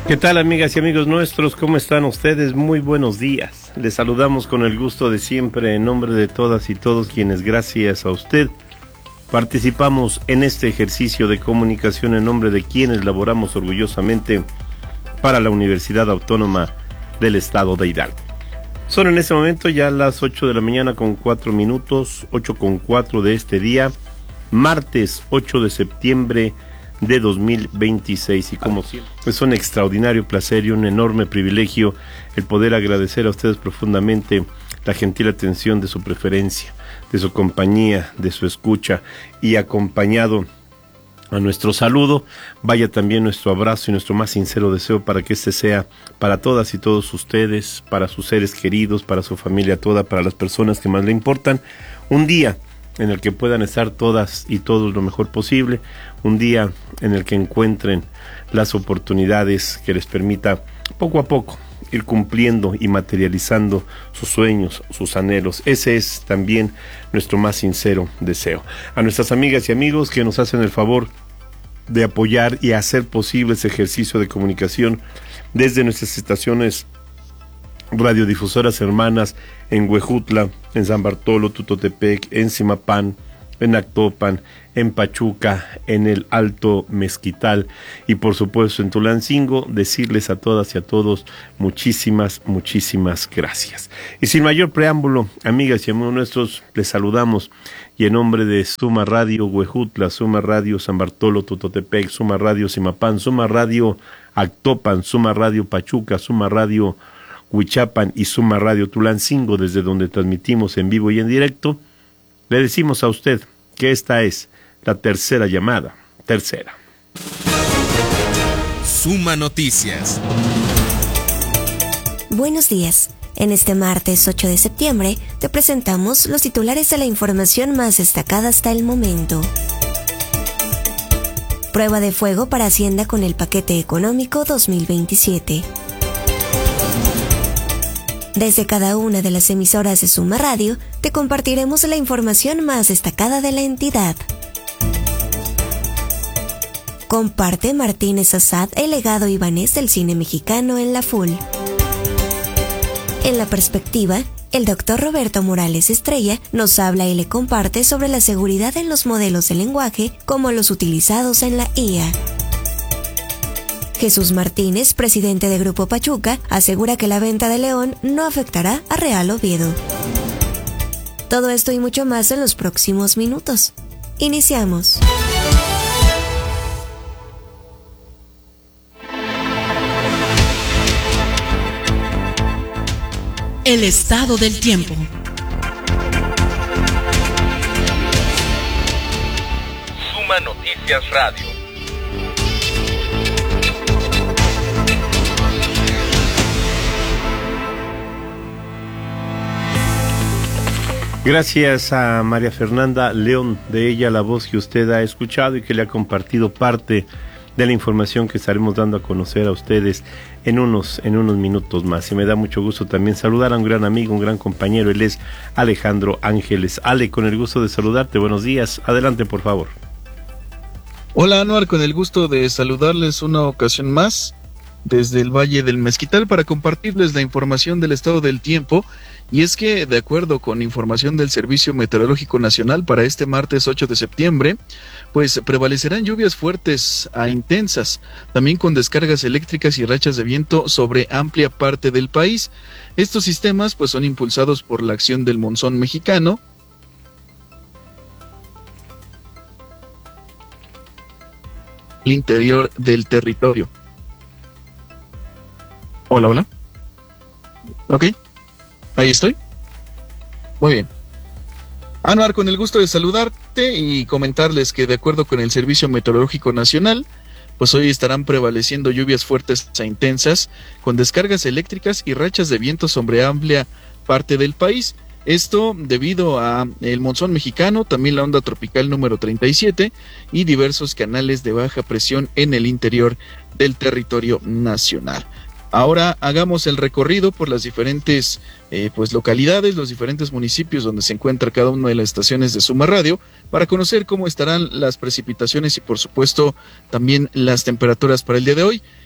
¿Qué tal, amigas y amigos nuestros? ¿Cómo están ustedes? Muy buenos días. Les saludamos con el gusto de siempre en nombre de todas y todos quienes, gracias a usted, participamos en este ejercicio de comunicación en nombre de quienes laboramos orgullosamente para la Universidad Autónoma del Estado de Hidalgo. Son en este momento ya las 8 de la mañana con 4 minutos, 8:04 de este día, martes 8 de septiembre de 2026, y como siempre es un extraordinario placer y un enorme privilegio el poder agradecer a ustedes profundamente la gentil atención de su preferencia, de su compañía, de su escucha, y acompañado a nuestro saludo, vaya también nuestro abrazo y nuestro más sincero deseo para que este sea para todas y todos ustedes, para sus seres queridos, para su familia toda, para las personas que más le importan, un día en el que puedan estar todas y todos lo mejor posible, un día en el que encuentren las oportunidades que les permita poco a poco ir cumpliendo y materializando sus sueños, sus anhelos. Ese es también nuestro más sincero deseo. A nuestras amigas y amigos que nos hacen el favor de apoyar y hacer posible ese ejercicio de comunicación desde nuestras estaciones radiodifusoras hermanas en Huejutla, en San Bartolo, Tutotepec, en Zimapán, en Actopan, en Pachuca, en el Alto Mezquital y por supuesto en Tulancingo, decirles a todas y a todos muchísimas gracias. Y sin mayor preámbulo, amigas y amigos nuestros, les saludamos y en nombre de Suma Radio Huejutla, Suma Radio San Bartolo, Tutotepec, Suma Radio Zimapán, Suma Radio Actopan, Suma Radio Pachuca, Suma Radio Huichapan y Suma Radio Tulancingo, desde donde transmitimos en vivo y en directo, le decimos a usted que esta es la tercera llamada, tercera. Suma Noticias. Buenos días. En este martes 8 de septiembre te presentamos los titulares de la información más destacada hasta el momento. Prueba de fuego para Hacienda con el paquete económico 2027. Desde cada una de las emisoras de Suma Radio, te compartiremos la información más destacada de la entidad. Comparte Martínez Assad el legado ibanés del cine mexicano en la FUL. En la perspectiva, el doctor Roberto Morales Estrella nos habla y le comparte sobre la seguridad en los modelos de lenguaje como los utilizados en la IA. Jesús Martínez, presidente de Grupo Pachuca, asegura que la venta de León no afectará a Real Oviedo. Todo esto y mucho más en los próximos minutos. Iniciamos. El estado del tiempo. Suma Noticias Radio. Gracias a María Fernanda León, de ella la voz que usted ha escuchado y que le ha compartido parte de la información que estaremos dando a conocer a ustedes en unos minutos más. Y me da mucho gusto también saludar a un gran amigo, un gran compañero, él es Alejandro Ángeles. Ale, con el gusto de saludarte, buenos días, adelante por favor. Hola Anuar, con el gusto de saludarles una ocasión más desde el Valle del Mezquital para compartirles la información del estado del tiempo. Y es que, de acuerdo con información del Servicio Meteorológico Nacional para este martes 8 de septiembre, pues prevalecerán lluvias fuertes a intensas, también con descargas eléctricas y rachas de viento sobre amplia parte del país. Estos sistemas pues son impulsados por la acción del monzón mexicano, el interior del territorio. Hola. Ok. Ahí estoy. Muy bien. Anuar, con el gusto de saludarte y comentarles que de acuerdo con el Servicio Meteorológico Nacional, pues hoy estarán prevaleciendo lluvias fuertes a intensas, con descargas eléctricas y rachas de viento sobre amplia parte del país. Esto debido a el monzón mexicano, también la onda tropical número 37 y diversos canales de baja presión en el interior del territorio nacional. Ahora hagamos el recorrido por las diferentes localidades, los diferentes municipios donde se encuentra cada una de las estaciones de Suma Radio para conocer cómo estarán las precipitaciones y por supuesto también las temperaturas para el día de hoy.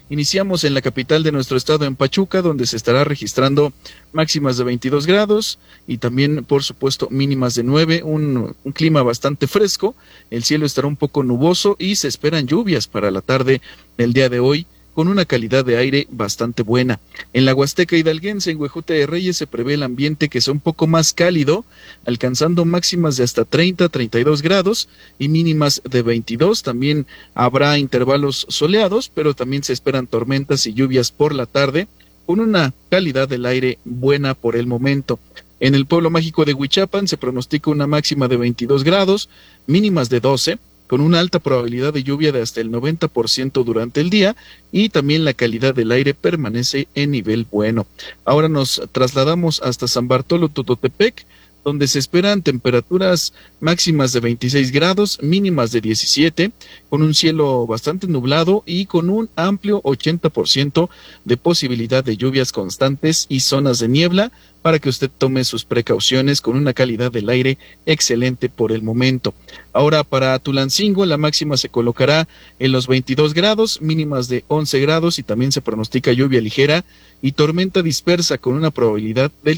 Iniciamos en la capital de nuestro estado, en Pachuca, donde se estará registrando máximas de 22 grados y también, por supuesto, mínimas de 9, un clima bastante fresco. El cielo estará un poco nuboso y se esperan lluvias para la tarde del día de hoy, con una calidad de aire bastante buena. En la Huasteca Hidalguense, en Huejutla de Reyes, se prevé el ambiente que sea un poco más cálido, alcanzando máximas de hasta 30, 32 grados y mínimas de 22. También habrá intervalos soleados, pero también se esperan tormentas y lluvias por la tarde, con una calidad del aire buena por el momento. En el pueblo mágico de Huichapan se pronostica una máxima de 22 grados, mínimas de 12, con una alta probabilidad de lluvia de hasta el 90% durante el día, y también la calidad del aire permanece en nivel bueno. Ahora nos trasladamos hasta San Bartolo Tototepec, donde se esperan temperaturas máximas de 26 grados, mínimas de 17, con un cielo bastante nublado y con un amplio 80% de posibilidad de lluvias constantes y zonas de niebla, para que usted tome sus precauciones, con una calidad del aire excelente por el momento. Ahora para Tulancingo, la máxima se colocará en los 22 grados, mínimas de 11 grados, y también se pronostica lluvia ligera y tormenta dispersa con una probabilidad del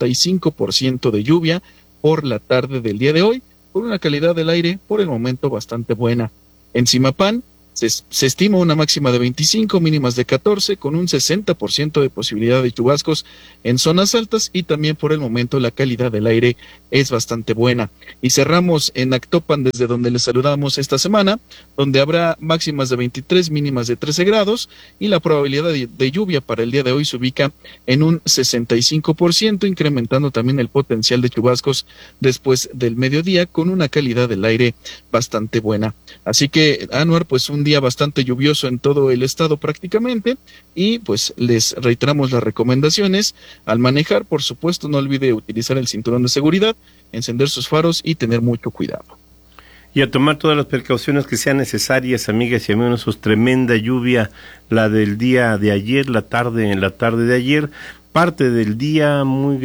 45% de lluvia por la tarde del día de hoy, con una calidad del aire por el momento bastante buena. En Zimapán se estima una máxima de 25, mínimas de 14, con un 60% de posibilidad de chubascos en zonas altas, y también por el momento la calidad del aire es bastante buena. Y cerramos en Actopan, desde donde les saludamos esta semana, donde habrá máximas de 23, mínimas de 13 grados, y la probabilidad de lluvia para el día de hoy se ubica en un 65%, incrementando también el potencial de chubascos después del mediodía, con una calidad del aire bastante buena. Así que, Anuar, pues un día bastante lluvioso en todo el estado prácticamente, y pues les reiteramos las recomendaciones al manejar. Por supuesto, no olvide utilizar el cinturón de seguridad, encender sus faros y tener mucho cuidado. Y a tomar todas las precauciones que sean necesarias, amigas y amigos. Eso es tremenda lluvia, la del día de ayer, la tarde de ayer, parte del día, muy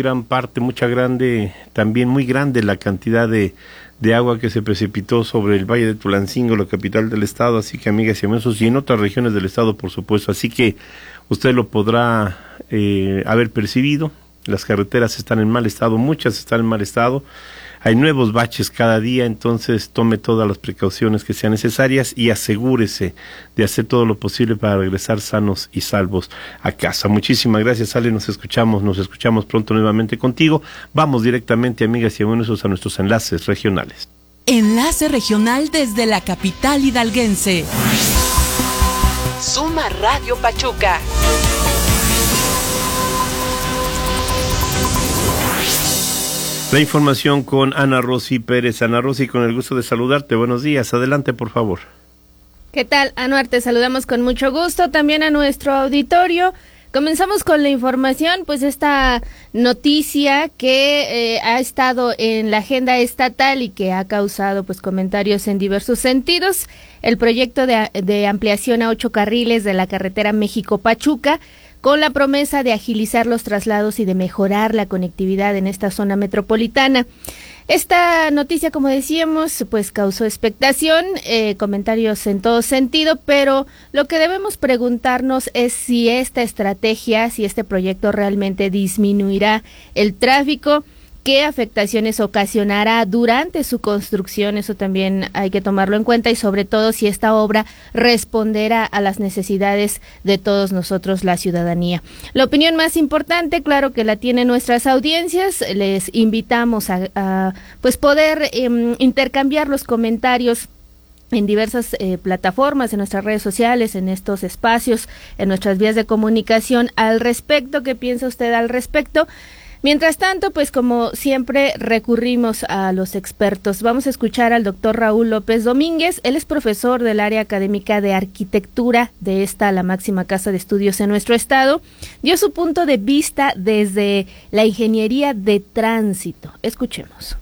grande la cantidad de agua que se precipitó sobre el Valle de Tulancingo, la capital del estado. Así que, amigas y amigos, y en otras regiones del estado, por supuesto. Así que usted lo podrá haber percibido. Las carreteras están en mal estado, muchas están en mal estado. Hay nuevos baches cada día, entonces tome todas las precauciones que sean necesarias y asegúrese de hacer todo lo posible para regresar sanos y salvos a casa. Muchísimas gracias, Ale, nos escuchamos pronto nuevamente contigo. Vamos directamente, amigas y amigos, a nuestros enlaces regionales. Enlace regional desde la capital hidalguense. Suma Radio Pachuca. La información con Ana Rosy Pérez. Ana Rosy, con el gusto de saludarte. Buenos días. Adelante, por favor. ¿Qué tal, Anuar? Te saludamos con mucho gusto. También a nuestro auditorio. Comenzamos con la información, pues esta noticia que ha estado en la agenda estatal y que ha causado pues comentarios en diversos sentidos. El proyecto de ampliación a 8 carriles de la carretera México-Pachuca, con la promesa de agilizar los traslados y de mejorar la conectividad en esta zona metropolitana. Esta noticia, como decíamos, pues causó expectación, comentarios en todo sentido, pero lo que debemos preguntarnos es si esta estrategia, si este proyecto realmente disminuirá el tráfico, qué afectaciones ocasionará durante su construcción. Eso también hay que tomarlo en cuenta, y sobre todo si esta obra responderá a las necesidades de todos nosotros, la ciudadanía. La opinión más importante, claro que la tienen nuestras audiencias. Les invitamos a pues poder intercambiar los comentarios en diversas plataformas, en nuestras redes sociales, en estos espacios, en nuestras vías de comunicación al respecto. ¿Qué piensa usted al respecto? Mientras tanto, pues como siempre recurrimos a los expertos. Vamos a escuchar al doctor Raúl López Domínguez. Él es profesor del área académica de arquitectura de la máxima casa de estudios en nuestro estado. Dio su punto de vista desde la ingeniería de tránsito. Escuchemos.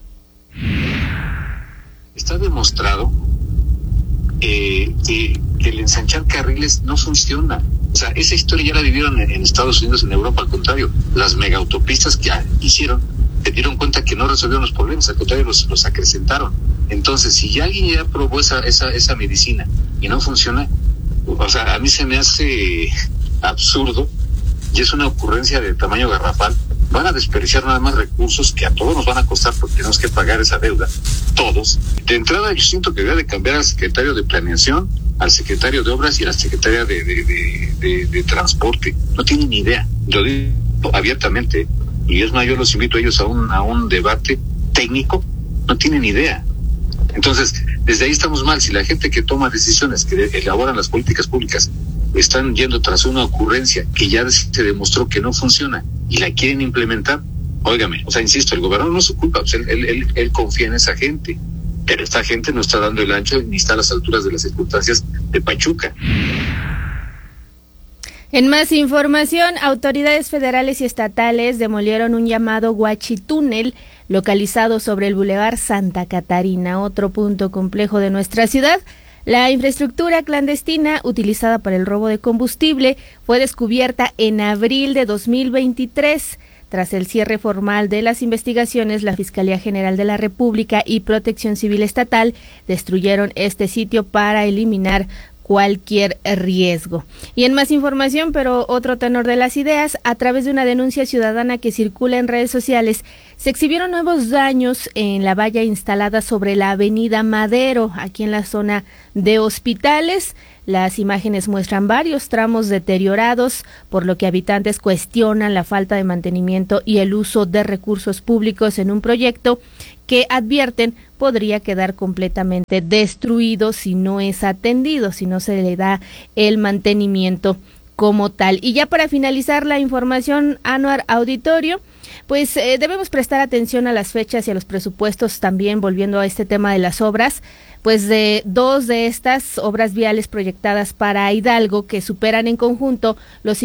Está demostrado que el ensanchar carriles no funciona. O sea, esa historia ya la vivieron en Estados Unidos, en Europa. Al contrario, las megaautopistas que hicieron se dieron cuenta que no resolvieron los problemas, al contrario, los acrecentaron. Entonces, si alguien ya probó esa medicina y no funciona, o sea, a mí se me hace absurdo y es una ocurrencia de tamaño garrafal. Van a desperdiciar nada más recursos que a todos nos van a costar porque tenemos que pagar esa deuda, todos. De entrada yo siento que debe de cambiar al secretario de Planeación, al secretario de Obras y a la secretaria de Transporte. No tienen ni idea, lo digo abiertamente, y es más, yo los invito a ellos a un debate técnico. No tienen idea. Entonces, desde ahí estamos mal. Si la gente que toma decisiones, que elaboran las políticas públicas, están yendo tras una ocurrencia que ya se demostró que no funciona y la quieren implementar, óigame, o sea, insisto, el gobernador no es su culpa, pues él confía en esa gente, pero esta gente no está dando el ancho ni está a las alturas de las circunstancias de Pachuca. En más información, autoridades federales y estatales demolieron un llamado Huachitúnel localizado sobre el Boulevard Santa Catarina, otro punto complejo de nuestra ciudad. La infraestructura clandestina utilizada para el robo de combustible fue descubierta en abril de 2023. Tras el cierre formal de las investigaciones, la Fiscalía General de la República y Protección Civil Estatal destruyeron este sitio para eliminar cualquier riesgo. Y en más información, pero otro tenor de las ideas, a través de una denuncia ciudadana que circula en redes sociales, se exhibieron nuevos daños en la valla instalada sobre la avenida Madero, aquí en la zona de Hospitales. Las imágenes muestran varios tramos deteriorados, por lo que habitantes cuestionan la falta de mantenimiento y el uso de recursos públicos en un proyecto que advierten podría quedar completamente destruido si no es atendido, si no se le da el mantenimiento como tal. Y ya para finalizar la información, Anuar Auditorio, pues debemos prestar atención a las fechas y a los presupuestos también, volviendo a este tema de las obras, pues de dos de estas obras viales proyectadas para Hidalgo que superan en conjunto los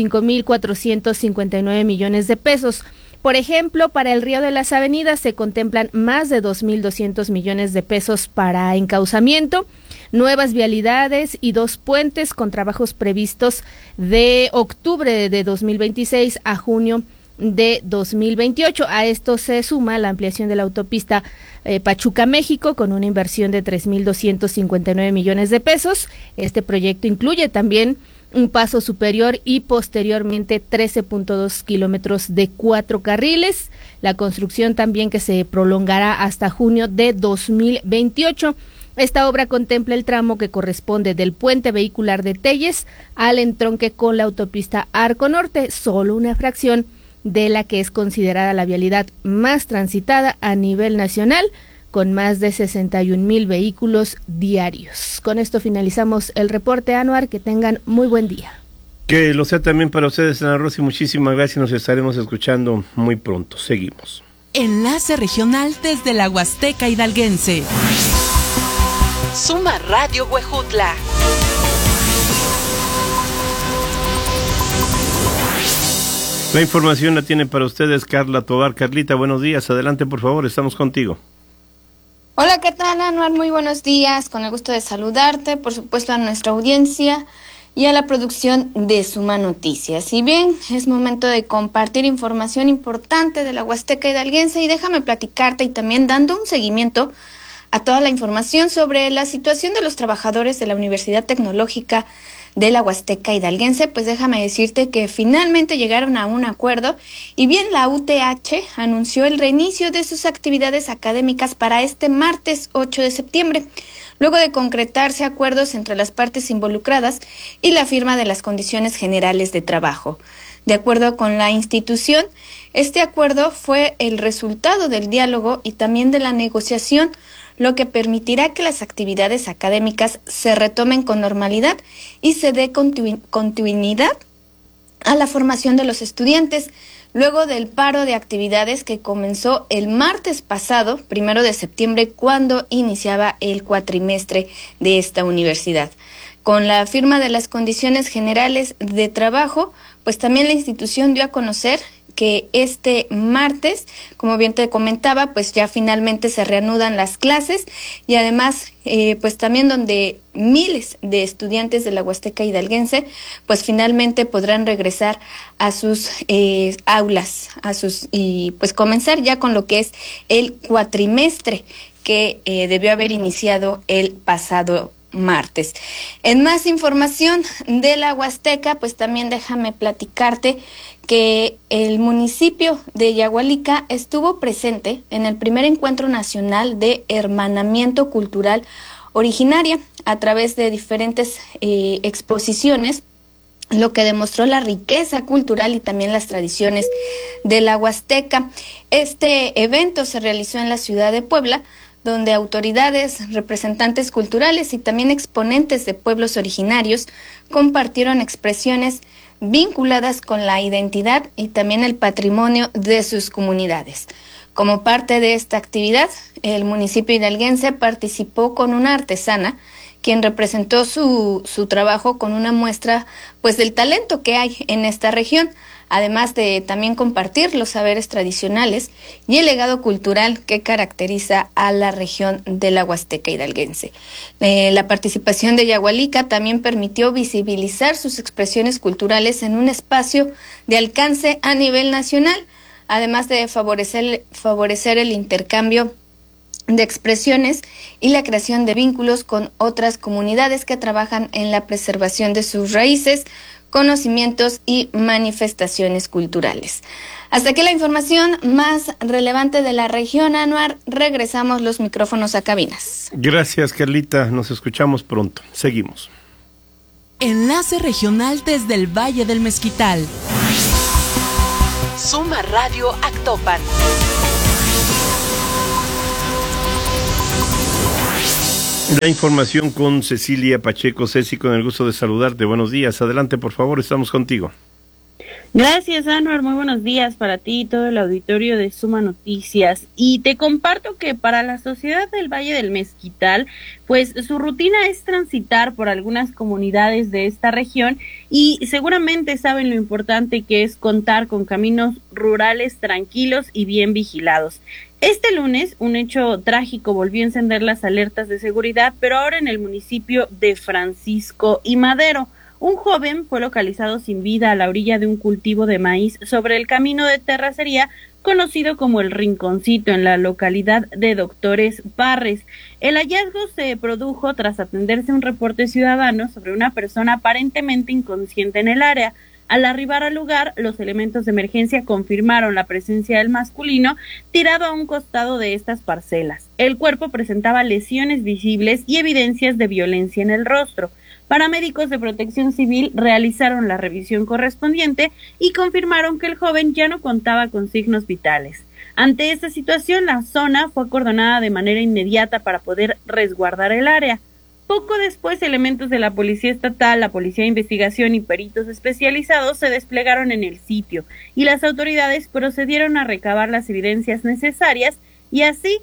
5,459 millones de pesos. Por ejemplo, para el Río de las Avenidas se contemplan más de 2,200 millones de pesos para encauzamiento, nuevas vialidades y 2 puentes con trabajos previstos de octubre de 2026 a junio de 2028. A esto se suma la ampliación de la autopista Pachuca-México con una inversión de 3,259 millones de pesos. Este proyecto incluye también un paso superior y posteriormente 13.2 kilómetros de 4 carriles. La construcción también que se prolongará hasta junio de 2028. Esta obra contempla el tramo que corresponde del puente vehicular de Telles al entronque con la autopista Arco Norte, solo una fracción de la que es considerada la vialidad más transitada a nivel nacional, con más de 61,000 vehículos diarios. Con esto finalizamos el reporte, Anuar. Que tengan muy buen día. Que lo sea también para ustedes, Ana Rosy. Muchísimas gracias. Nos estaremos escuchando muy pronto. Seguimos. Enlace regional desde la Huasteca Hidalguense. Suma Radio Huejutla. La información la tiene para ustedes Carla Tobar. Carlita, buenos días. Adelante, por favor. Estamos contigo. Hola, ¿qué tal, Anuar? Muy buenos días, con el gusto de saludarte, por supuesto a nuestra audiencia y a la producción de Suma Noticias. Si bien es momento de compartir información importante de la Huasteca Hidalguense, y déjame platicarte y también dando un seguimiento a toda la información sobre la situación de los trabajadores de la Universidad Tecnológica de la Huasteca Hidalguense, pues déjame decirte que finalmente llegaron a un acuerdo y bien la UTH anunció el reinicio de sus actividades académicas para este martes 8 de septiembre, luego de concretarse acuerdos entre las partes involucradas y la firma de las condiciones generales de trabajo. De acuerdo con la institución, este acuerdo fue el resultado del diálogo y también de la negociación, lo que permitirá que las actividades académicas se retomen con normalidad y se dé continuidad a la formación de los estudiantes, luego del paro de actividades que comenzó el martes pasado, 1 de septiembre, cuando iniciaba el cuatrimestre de esta universidad. Con la firma de las condiciones generales de trabajo, pues también la institución dio a conocer que este martes, como bien te comentaba, pues ya finalmente se reanudan las clases y además, pues también donde miles de estudiantes de la Huasteca Hidalguense, pues finalmente podrán regresar a sus aulas, y pues comenzar ya con lo que es el cuatrimestre que debió haber iniciado el pasado martes. En más información de la Huasteca, pues también déjame platicarte que el municipio de Yagualica estuvo presente en el primer encuentro nacional de hermanamiento cultural originaria a través de diferentes exposiciones, lo que demostró la riqueza cultural y también las tradiciones de la Huasteca. Este evento se realizó en la ciudad de Puebla, donde autoridades, representantes culturales y también exponentes de pueblos originarios compartieron expresiones vinculadas con la identidad y también el patrimonio de sus comunidades. Como parte de esta actividad, el municipio hidalguense participó con una artesana, quien representó su trabajo con una muestra pues del talento que hay en esta región, además de también compartir los saberes tradicionales y el legado cultural que caracteriza a la región de la Huasteca hidalguense. La participación de Yagualica también permitió visibilizar sus expresiones culturales en un espacio de alcance a nivel nacional, además de favorecer el intercambio de expresiones y la creación de vínculos con otras comunidades que trabajan en la preservación de sus raíces, conocimientos y manifestaciones culturales. Hasta aquí la información más relevante de la región, Anuar. Regresamos los micrófonos a cabinas. Gracias, Carlita. Nos escuchamos pronto. Seguimos. Enlace regional desde el Valle del Mezquital. Suma Radio Actopan. La información con Cecilia Pacheco. Ceci, con el gusto de saludarte. Buenos días. Adelante, por favor, estamos contigo. Gracias, Anuar. Muy buenos días para ti y todo el auditorio de Suma Noticias. Y te comparto que para la sociedad del Valle del Mezquital, pues su rutina es transitar por algunas comunidades de esta región y seguramente saben lo importante que es contar con caminos rurales tranquilos y bien vigilados. Este lunes, un hecho trágico volvió a encender las alertas de seguridad, pero ahora en el municipio de Francisco y Madero. Un joven fue localizado sin vida a la orilla de un cultivo de maíz sobre el camino de terracería conocido como El Rinconcito en la localidad de Doctores Parres. El hallazgo se produjo tras atenderse un reporte ciudadano sobre una persona aparentemente inconsciente en el área. Al arribar al lugar, los elementos de emergencia confirmaron la presencia del masculino tirado a un costado de estas parcelas. El cuerpo presentaba lesiones visibles y evidencias de violencia en el rostro. Paramédicos de Protección Civil realizaron la revisión correspondiente y confirmaron que el joven ya no contaba con signos vitales. Ante esta situación, la zona fue acordonada de manera inmediata para poder resguardar el área. Poco después, elementos de la Policía Estatal, la Policía de Investigación y peritos especializados se desplegaron en el sitio y las autoridades procedieron a recabar las evidencias necesarias y así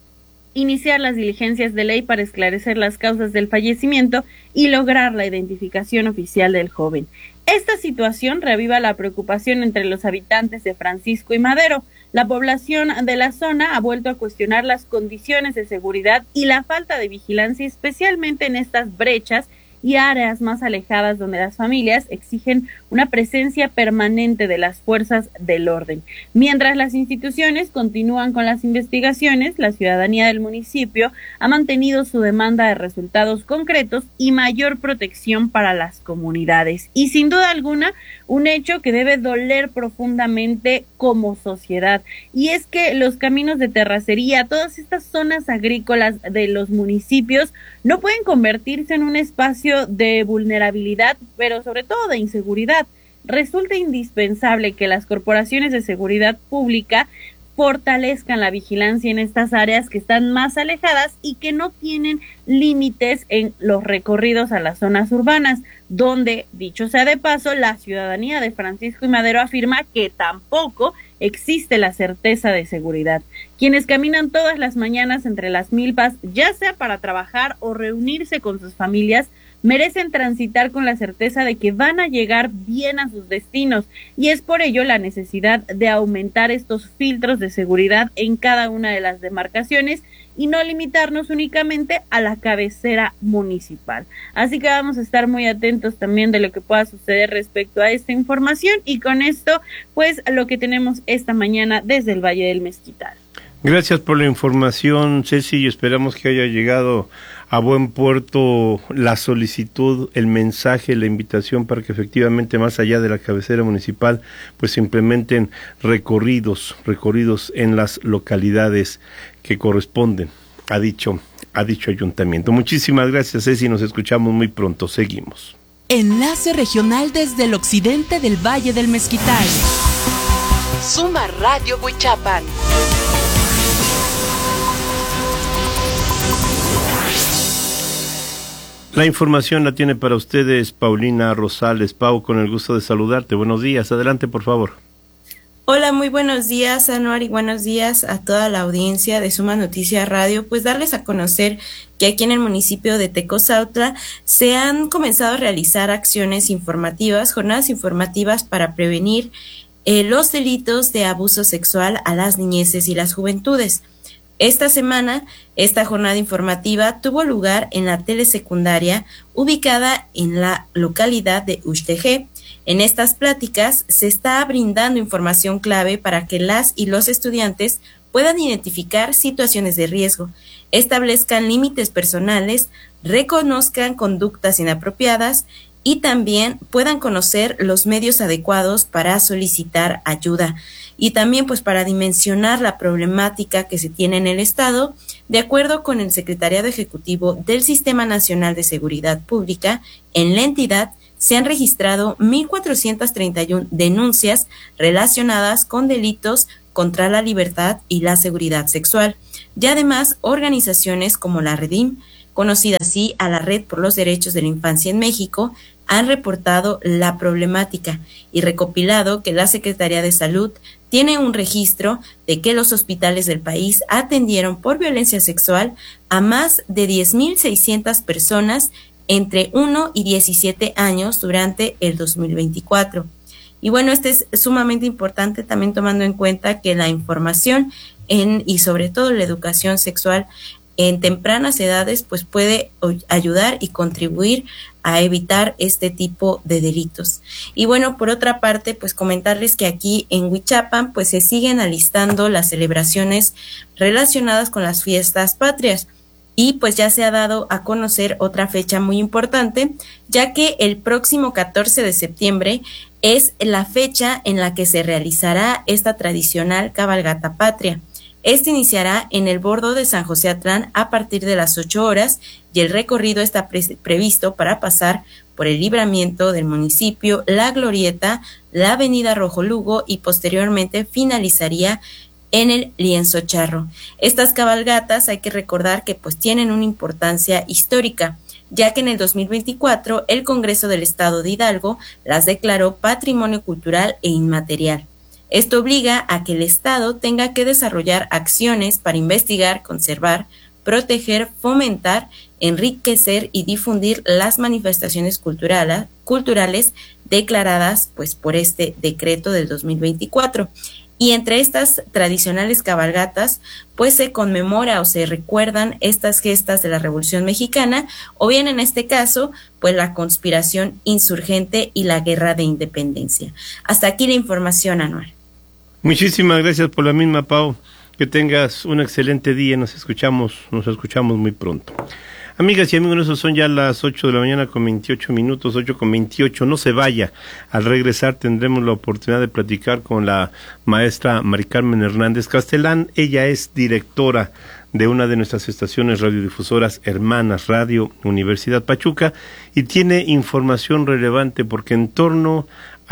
iniciar las diligencias de ley para esclarecer las causas del fallecimiento y lograr la identificación oficial del joven. Esta situación reaviva la preocupación entre los habitantes de Francisco y Madero. La población de la zona ha vuelto a cuestionar las condiciones de seguridad y la falta de vigilancia, especialmente en estas brechas y áreas más alejadas donde las familias exigen una presencia permanente de las fuerzas del orden. Mientras las instituciones continúan con las investigaciones, la ciudadanía del municipio ha mantenido su demanda de resultados concretos y mayor protección para las comunidades. Y sin duda alguna, un hecho que debe doler profundamente como sociedad. Y es que los caminos de terracería, todas estas zonas agrícolas de los municipios, no pueden convertirse en un espacio de vulnerabilidad, pero sobre todo de inseguridad. Resulta indispensable que las corporaciones de seguridad pública fortalezcan la vigilancia en estas áreas que están más alejadas y que no tienen límites en los recorridos a las zonas urbanas, donde, dicho sea de paso, la ciudadanía de Francisco y Madero afirma que tampoco existe la certeza de seguridad. Quienes caminan todas las mañanas entre las milpas, ya sea para trabajar o reunirse con sus familias, merecen transitar con la certeza de que van a llegar bien a sus destinos, y es por ello la necesidad de aumentar estos filtros de seguridad en cada una de las demarcaciones y no limitarnos únicamente a la cabecera municipal. Así que vamos a estar muy atentos también de lo que pueda suceder respecto a esta información, y con esto, pues, lo que tenemos esta mañana desde el Valle del Mezquital. Gracias por la información, Ceci, y esperamos que haya llegado a buen puerto la solicitud, el mensaje, la invitación para que efectivamente más allá de la cabecera municipal pues se implementen recorridos en las localidades que corresponden a dicho ayuntamiento. Muchísimas gracias, Ceci, nos escuchamos muy pronto, seguimos. Enlace regional desde el occidente del Valle del Mezquital. Suma Radio Huichapan. La información la tiene para ustedes Paulina Rosales. Pau, con el gusto de saludarte. Buenos días. Adelante, por favor. Hola, muy buenos días, Anuar, y buenos días a toda la audiencia de Suma Noticias Radio. Pues darles a conocer que aquí en el municipio de Tecozautla se han comenzado a realizar acciones informativas, jornadas informativas para prevenir los delitos de abuso sexual a las niñeces y las juventudes. Esta semana, esta jornada informativa tuvo lugar en la telesecundaria ubicada en la localidad de Uxtejé. En estas pláticas se está brindando información clave para que las y los estudiantes puedan identificar situaciones de riesgo, establezcan límites personales, reconozcan conductas inapropiadas y también puedan conocer los medios adecuados para solicitar ayuda. Y también pues para dimensionar la problemática que se tiene en el Estado, de acuerdo con el Secretariado Ejecutivo del Sistema Nacional de Seguridad Pública, en la entidad se han registrado 1,431 denuncias relacionadas con delitos contra la libertad y la seguridad sexual. Y además, organizaciones como la Redim, conocida así a la Red por los Derechos de la Infancia en México, han reportado la problemática y recopilado que la Secretaría de Salud tiene un registro de que los hospitales del país atendieron por violencia sexual a más de 10,600 personas entre 1 y 17 años durante el 2024. Y bueno, este es sumamente importante también tomando en cuenta que la información y sobre todo la educación sexual en tempranas edades pues puede ayudar y contribuir a evitar este tipo de delitos. Y bueno, por otra parte, pues comentarles que aquí en Huichapan pues se siguen alistando las celebraciones relacionadas con las fiestas patrias. Y pues ya se ha dado a conocer otra fecha muy importante, ya que el próximo 14 de septiembre es la fecha en la que se realizará esta tradicional cabalgata patria. Este iniciará en el bordo de San José Atlán a partir de las 8 horas y el recorrido está previsto para pasar por el libramiento del municipio, la Glorieta, la avenida Rojo Lugo y posteriormente finalizaría en el Lienzo Charro. Estas cabalgatas hay que recordar que pues tienen una importancia histórica, ya que en el 2024 el Congreso del Estado de Hidalgo las declaró Patrimonio Cultural e Inmaterial. Esto obliga a que el Estado tenga que desarrollar acciones para investigar, conservar, proteger, fomentar, enriquecer y difundir las manifestaciones culturales declaradas pues por este decreto del 2024. Y entre estas tradicionales cabalgatas, pues se conmemora o se recuerdan estas gestas de la Revolución Mexicana, o bien en este caso, pues la conspiración insurgente y la guerra de independencia. Hasta aquí la información, Anuar. Muchísimas gracias por la misma, Pau. Que tengas un excelente día. Nos escuchamos muy pronto. Amigas y amigos, eso son ya las 8 de la mañana con 28 minutos, 8:28. No se vaya. Al regresar tendremos la oportunidad de platicar con la maestra Mari Carmen Hernández Castelán. Ella es directora de una de nuestras estaciones radiodifusoras hermanas Radio Universidad Pachuca y tiene información relevante porque en torno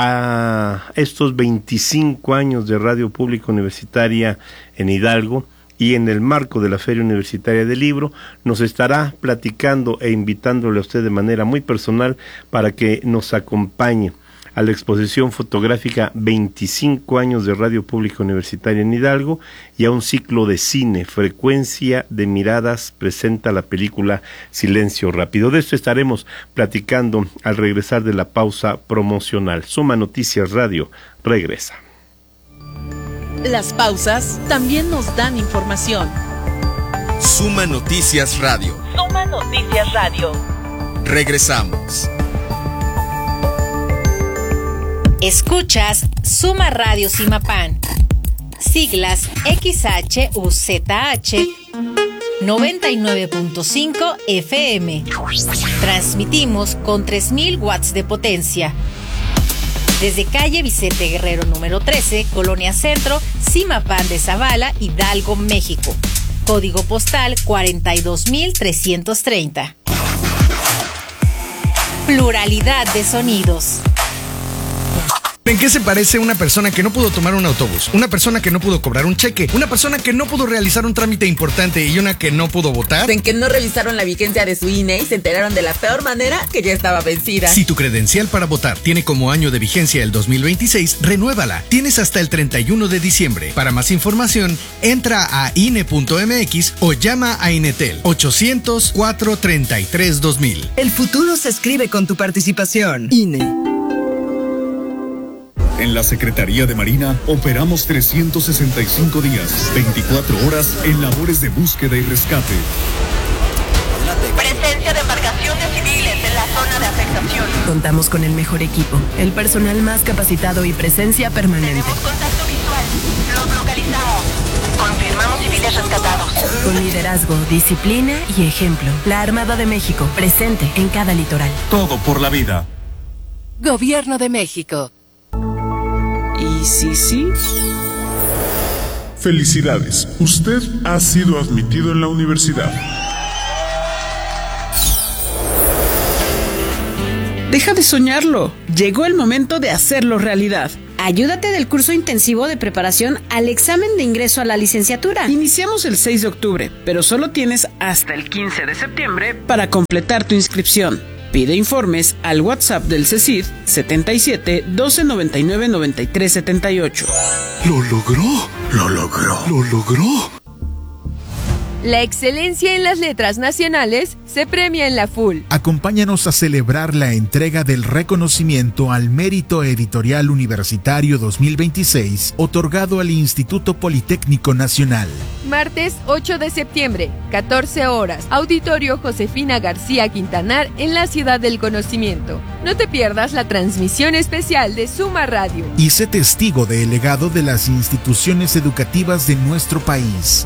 a estos 25 años de radio pública universitaria en Hidalgo, y en el marco de la Feria Universitaria del Libro, nos estará platicando e invitándole a usted de manera muy personal para que nos acompañe a la exposición fotográfica 25 años de Radio Pública Universitaria en Hidalgo y a un ciclo de cine, Frecuencia de Miradas, presenta la película Silencio Rápido. De esto estaremos platicando al regresar de la pausa promocional. Suma Noticias Radio regresa. Las pausas también nos dan información. Suma Noticias Radio. Suma Noticias Radio. Regresamos. Escuchas Suma Radio Simapán. siglas XHUZH 99.5 FM. Transmitimos con 3000 watts de potencia. Desde calle Vicente Guerrero número 13, Colonia Centro, Zimapán de Zavala, Hidalgo, México. Código postal 42330. Pluralidad de sonidos. ¿En qué se parece una persona que no pudo tomar un autobús? Una persona que no pudo cobrar un cheque, una persona que no pudo realizar un trámite importante y una que no pudo votar. En que no revisaron la vigencia de su INE y se enteraron de la peor manera que ya estaba vencida. Si tu credencial para votar tiene como año de vigencia el 2026, renuévala. Tienes hasta el 31 de diciembre. Para más información, entra a INE.mx o llama a Inetel 800-433-2000. El futuro se escribe con tu participación. INE. En la Secretaría de Marina operamos 365 días, 24 horas en labores de búsqueda y rescate. Presencia de embarcaciones civiles en la zona de afectación. Contamos con el mejor equipo, el personal más capacitado y presencia permanente. Tenemos contacto visual. Los localizamos. Confirmamos civiles rescatados. Con liderazgo, disciplina y ejemplo. La Armada de México, presente en cada litoral. Todo por la vida. Gobierno de México. ¿Y sí? Felicidades, usted ha sido admitido en la universidad. Deja de soñarlo. Llegó el momento de hacerlo realidad. Ayúdate del curso intensivo de preparación al examen de ingreso a la licenciatura. Iniciamos el 6 de octubre, pero solo tienes hasta el 15 de septiembre para completar tu inscripción. Pide informes al WhatsApp del CECID 77 12 99 93 78. ¡Lo logró! ¡Lo logró! ¡Lo logró! La excelencia en las letras nacionales se premia en la FUL. Acompáñanos a celebrar la entrega del reconocimiento al Mérito Editorial Universitario 2026, otorgado al Instituto Politécnico Nacional. Martes 8 de septiembre, 14 horas, Auditorio Josefina García Quintanar en la Ciudad del Conocimiento. No te pierdas la transmisión especial de Suma Radio. Y sé testigo del legado de las instituciones educativas de nuestro país.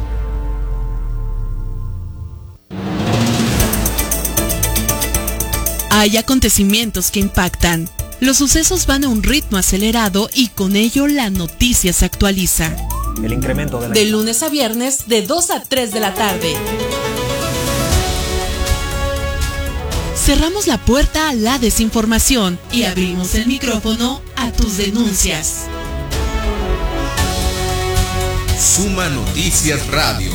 Hay acontecimientos que impactan. Los sucesos van a un ritmo acelerado y con ello la noticia se actualiza. El incremento de lunes a viernes de 2 a 3 de la tarde. Cerramos la puerta a la desinformación y abrimos el micrófono a tus denuncias. Suma Noticias Radio.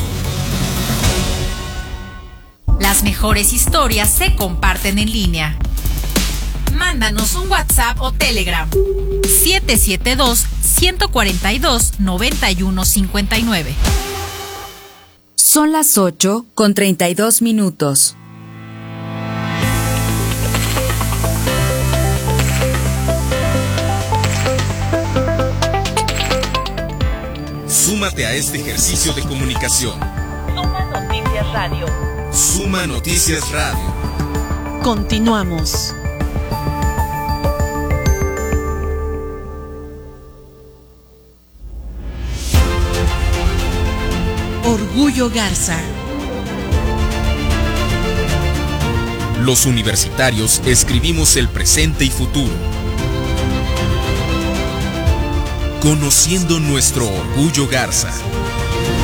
Las mejores historias se comparten en línea. Mándanos un WhatsApp o Telegram. 772-142-9159. Son las 8:32. Súmate a este ejercicio de comunicación. Suma Noticias Radio. Suma Noticias Radio. Continuamos. Orgullo Garza. Los universitarios escribimos el presente y futuro. Conociendo nuestro orgullo Garza.